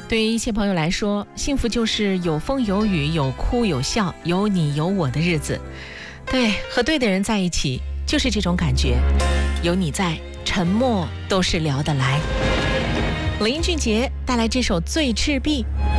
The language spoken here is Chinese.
对于一些朋友来说，幸福就是有风有雨，有哭有笑，有你有我的日子。对，和对的人在一起就是这种感觉，有你在，沉默都是聊得来。林俊杰带来这首《最赤壁》。